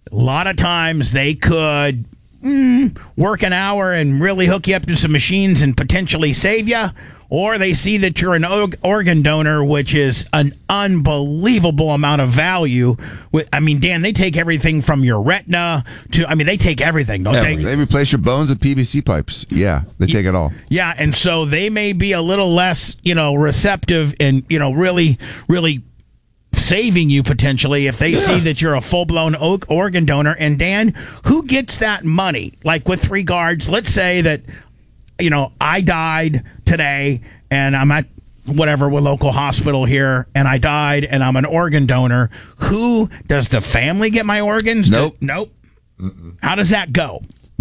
A lot of times they could work an hour and really hook you up to some machines and potentially save you, or they see that you're an organ donor, which is an unbelievable amount of value. I mean, Dan, they take everything from your retina to, I mean, they take everything, don't they? They replace your bones with PVC pipes. Yeah, they take it all. Yeah, and so they may be a little less, receptive and, really, really saving you potentially if they see that you're a full-blown organ donor. And Dan, who gets that money? Like, with regards, let's say that I died today and I'm at whatever local hospital here and I died and I'm an organ donor. Who does the family get my organs? Nope. Nope. How does that go?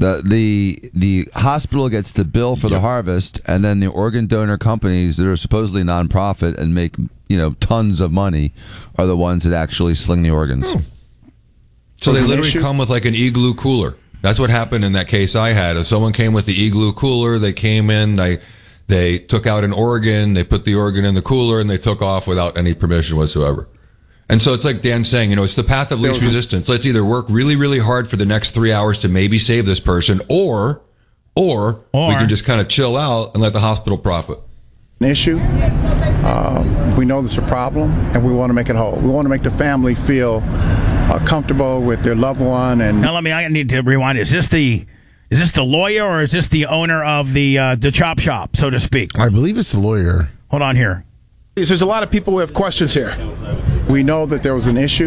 The hospital gets the bill for the harvest, and then the organ donor companies that are supposedly nonprofit and make tons of money are the ones that actually sling the organs. So they literally come with like an igloo cooler. That's what happened in that case I had. If someone came with the igloo cooler, they came in, they took out an organ, they put the organ in the cooler, and they took off without any permission whatsoever. And so it's like Dan's saying, it's the path of least resistance. Let's either work really, really hard for the next 3 hours to maybe save this person, or we can just kind of chill out and let the hospital profit. An issue. We know there's a problem, and we want to make it whole. We want to make the family feel comfortable with their loved one. And now, I need to rewind. Is this the lawyer or is this the owner of the chop shop, so to speak? I believe it's the lawyer. Hold on here. There's a lot of people who have questions here. We know that there was an issue.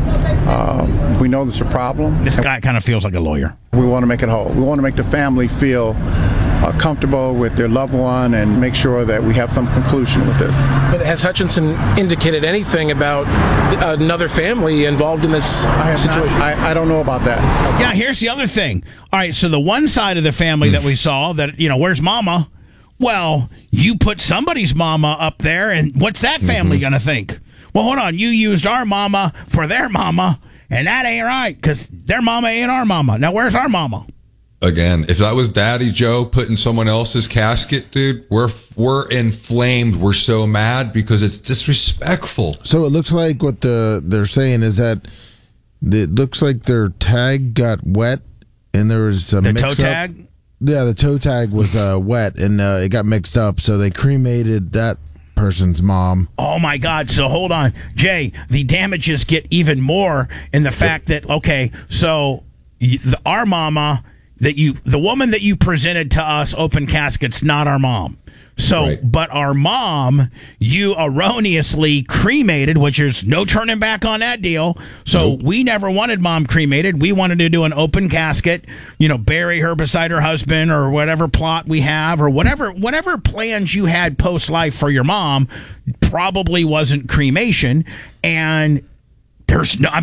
We know there's a problem. This guy kind of feels like a lawyer. We want to make it whole. We want to make the family feel comfortable with their loved one and make sure that we have some conclusion with this. But has Hutchinson indicated anything about another family involved in this situation? I don't know about that. Yeah, here's the other thing. All right, so the one side of the family that we saw that, where's Mama? Well, you put somebody's mama up there, and what's that family going to think? Well, hold on. You used our mama for their mama, and that ain't right, because their mama ain't our mama. Now, where's our mama? Again, if that was Daddy Joe putting someone else's casket, dude, we're inflamed. We're so mad because it's disrespectful. So it looks like what they're saying is that it looks like their tag got wet, and there was a mix-up. The toe tag? Yeah, the toe tag was wet, and it got mixed up, so they cremated that person's mom. Oh, my God. So, hold on. Jay, the damages get even more in the fact that, okay, so our mama, the woman that you presented to us, open casket's not our mom. So, right. But our mom, you erroneously cremated, which is no turning back on that deal. So nope. We never wanted mom cremated. We wanted to do an open casket, bury her beside her husband or whatever plot we have or whatever plans you had post-life for your mom probably wasn't cremation. And there's no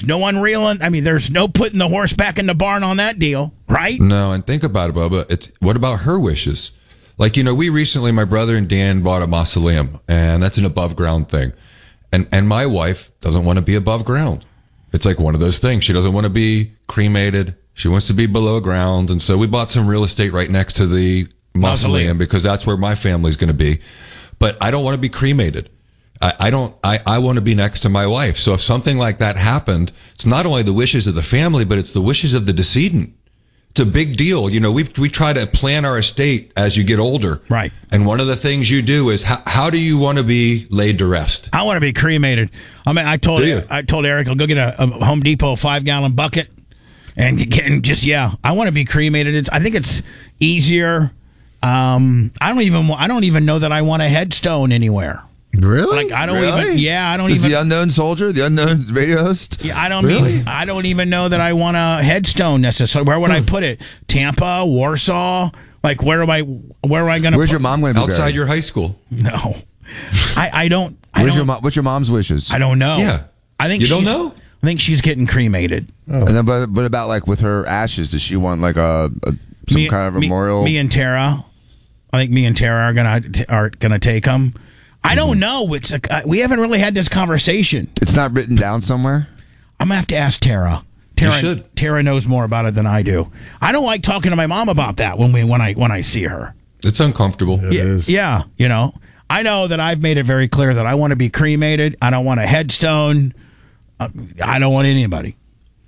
putting the horse back in the barn on that deal, right? No, and think about it, Bubba. What about her wishes? Like, we recently, my brother and Dan bought a mausoleum, and that's an above ground thing. And my wife doesn't want to be above ground. It's like one of those things. She doesn't want to be cremated. She wants to be below ground. And so we bought some real estate right next to the mausoleum because that's where my family's going to be. But I don't want to be cremated. I want to be next to my wife. So if something like that happened, it's not only the wishes of the family, but it's the wishes of the decedent. It's a big deal. We try to plan our estate as you get older. Right. And one of the things you do is how do you want to be laid to rest? I want to be cremated. I told Eric, I'll go get a Home Depot 5-gallon bucket and I want to be cremated. I think it's easier. I don't even know that I want a headstone anywhere. Really? Like I don't even. Is the unknown soldier, the unknown radio host? Yeah, I don't even know that I want a headstone necessarily. Where would I put it? Tampa, Warsaw. Like where am I going to? Where's your mom going to be outside buried? your high school? No, I don't. What's your mom's wishes? I don't know. Yeah, I think you don't know. I think she's getting cremated. Oh. And then, but about like with her ashes, does she want like some kind of memorial? Me and Tara. I think me and Tara are gonna take them. I don't know. We haven't really had this conversation. It's not written down somewhere? I'm going to have to ask Tara. Tara knows more about it than I do. I don't like talking to my mom about that when I see her. It's uncomfortable. It is. Yeah, I know that I've made it very clear that I want to be cremated. I don't want a headstone. I don't want anybody.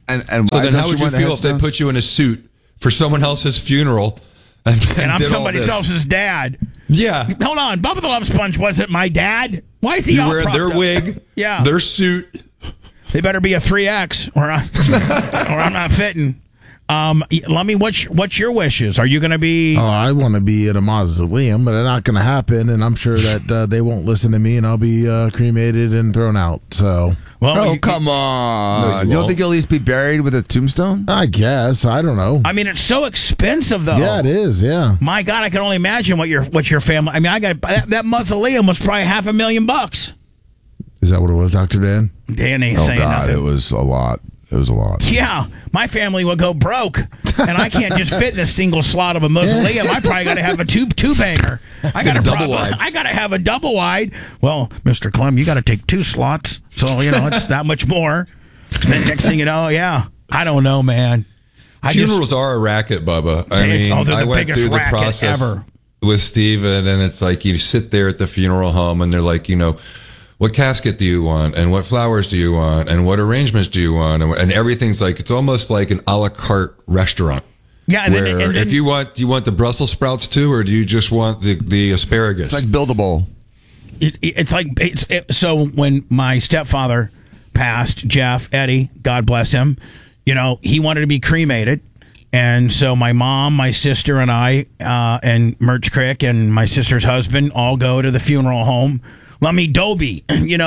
And So why then don't how would you want a feel if they headstone? put you in a suit for someone else's funeral and And I'm did all somebody this? else's dad. Yeah. Hold on. Bubba the Love Sponge wasn't my dad. Why is he You all wear propped their up? wig, Yeah. their suit. They better be a 3X or I'm not fitting. Lummy, what's your wishes? Are you going to be... Oh, I want to be at a mausoleum, but it's not going to happen. And I'm sure that they won't listen to me, and I'll be cremated and thrown out. So, Oh, come on. You don't think you'll at least be buried with a tombstone? I guess I don't know. I mean, it's so expensive, though. Yeah, it is. Yeah. My God, I can only imagine what your family... I mean, I got that mausoleum was probably $500,000. Is that what it was, Dr. Dan? Dan ain't Oh, saying God, nothing. it was a lot. It was a lot. Yeah, my family would go broke, and I can't just fit in a single slot of a mausoleum. I probably got to have a two banger. I got a double wide. I got to have a double wide. Well, Mr. Clem, you got to take 2 slots, so it's that much more. And then next thing you know, yeah, I don't know, man. Funerals are a racket, Bubba. I It's- mean, they're the I went biggest through the racket process ever. with Steven, and it's like you sit there at the funeral home, and they're like, what casket do you want, and what flowers do you want, and what arrangements do you want, and everything's like, it's almost like an a la carte restaurant. Yeah, and where then if you want, do you want the Brussels sprouts too, or do you just want the asparagus? It's like Build-A-Bowl. So when my stepfather passed, Jeff Eddie, God bless him, he wanted to be cremated. And so my mom, my sister, and I, and Merch Crick, and my sister's husband all go to the funeral home. Lummy Dobie, up, big,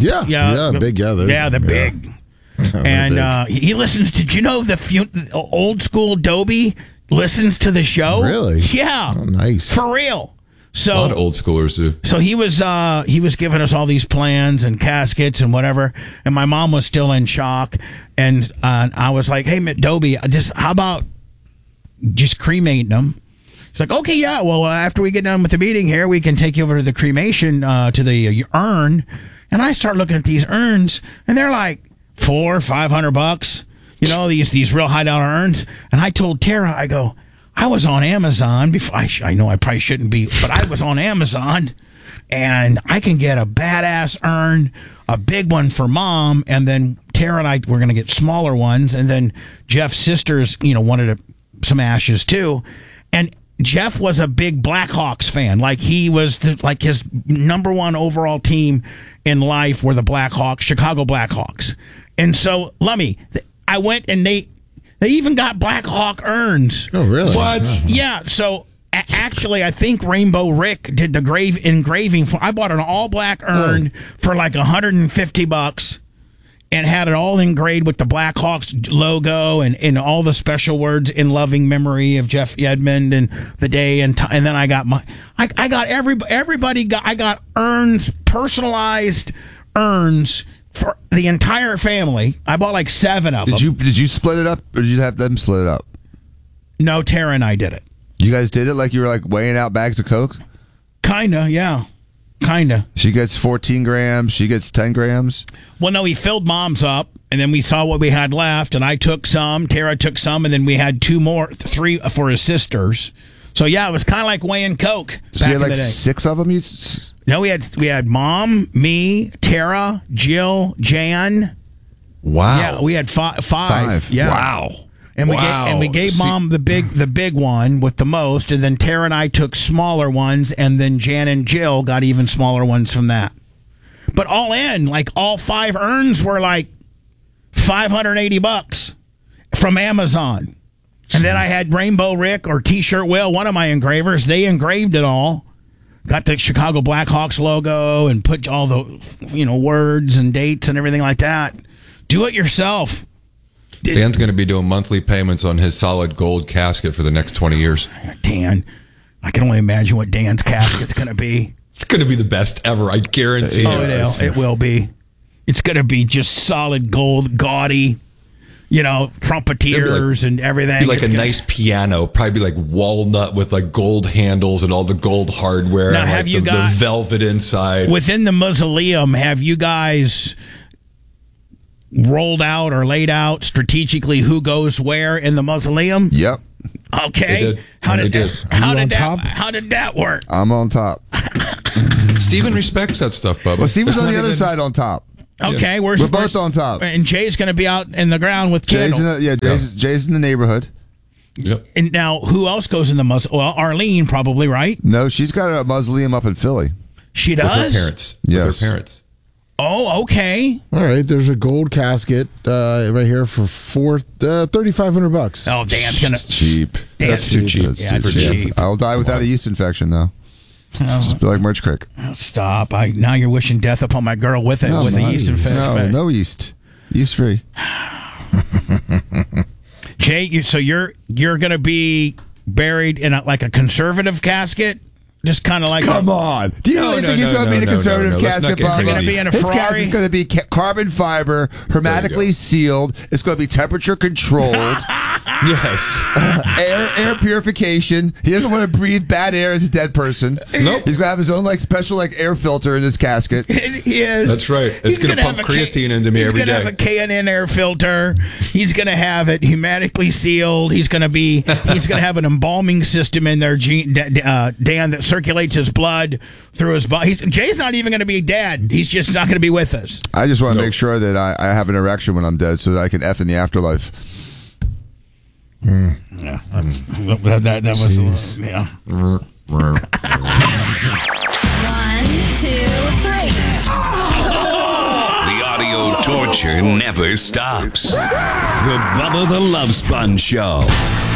big. And he listens to. Do you know the old school Dobie listens to the show? Really? Yeah. Oh, nice. For real. So a lot of old schoolers do. So he was giving us all these plans and caskets and whatever, and my mom was still in shock, and I was like, "Hey, Dobie, how about just cremating them?" He's like, "Okay, yeah. Well, after we get done with the meeting here, we can take you over to the cremation to the urn." And I start looking at these urns, and they're like $400-500. These real high dollar urns. And I told Tara, I go, I was on Amazon before. I know I probably shouldn't be, but I was on Amazon, and I can get a badass urn, a big one for Mom, and then Tara and I were going to get smaller ones, and then Jeff's sisters, wanted some ashes too, and Jeff was a big Blackhawks fan. Like he was his number one overall team in life were the Chicago Blackhawks, and so Lummy, I went and they even got Blackhawk urns. Oh, really? What? Yeah, so actually, I think Rainbow Rick did the engraving. I bought an all-black urn for like $150 and had it all engraved with the Blackhawks logo and all the special words in loving memory of Jeff Edmond and the day and then I got I got urns, personalized urns for the entire family. I bought like 7 of them. Did you split it up, or did you have them split it up? No, Tara and I did it. You guys did it like you were like weighing out bags of Coke? Kinda, yeah. Kinda. She gets 14 grams. She gets 10 grams. Well, no, he filled Mom's up, and then we saw what we had left, and I took some, Tara took some, and then we had 3 for his sisters. So, yeah, it was kind of like weighing Coke So back you had in like the day. 6 of them? No, we had Mom, me, Tara, Jill, Jan. Wow. Yeah, we had 5. Yeah. Wow. And we Wow. gave Mom the big one with the most, and then Tara and I took smaller ones, and then Jan and Jill got even smaller ones from that. But all in, like all 5 urns were like $580 from Amazon. And then I had Rainbow Rick or T-Shirt Will, one of my engravers. They engraved it all. Got the Chicago Blackhawks logo and put all the words and dates and everything like that. Do it yourself. Dan's going to be doing monthly payments on his solid gold casket for the next 20 years. Dan, I can only imagine what Dan's casket's going to be. It's going to be the best ever, I guarantee Oh, it will be. It's going to be just solid gold, gaudy, trumpeteers and everything. Be like It's a gonna- nice piano, probably be like walnut with like gold handles and all the gold hardware. Now, and, have like, you the got- velvet inside? Within the mausoleum, have you guys rolled out or laid out strategically who goes where in the mausoleum? Yep. Okay. They did. How They did did. how Are you did on that top? how did that work? I'm on top. Steven respects that stuff, Bubba. Well, Steven's It's on not the other even- side on top. Okay, We're both on top. And Jay's going to be out in the ground with candles. Jay's in the neighborhood. Yep. And now, who else goes in the mausoleum? Well, Arlene probably, right? No, she's got a mausoleum up in Philly. She With her does? parents. Yes. With her parents. Oh, okay. All right, there's a gold casket right here for $3,500. Oh, Dan's going to... Cheap. That's too cheap. Yeah, it's cheap. I'll die without a yeast infection, though. Just feel like Merch Crick. Stop. Now you're wishing death upon my girl with it, with the yeast infection. No yeast. Yeast free. Jay, you're going to be buried in like a conservative casket? Just kind of like Come on. Do you really think he's going to be in a conservative casket, Let's not Is get it going to be in a His Ferrari? casket's going to be carbon fiber, hermetically sealed. It's going to be temperature controlled. Yes. air purification. He doesn't want to breathe bad air as a dead person. Nope. He's going to have his own special air filter in his casket. He is. That's right. It's going to pump creatine into me every day. He's going to have a K&N air filter. He's going to have it hermetically sealed. He's going to have an embalming system in there, Dan, that circulates his blood through his body. Jay's not even going to be dead. He's just not going to be with us. I just want to make sure that I have an erection when I'm dead so that I can F in the afterlife. Yeah, that was yeah. 1, 2, 3. The audio torture never stops. The Bubba the Love Sponge Show.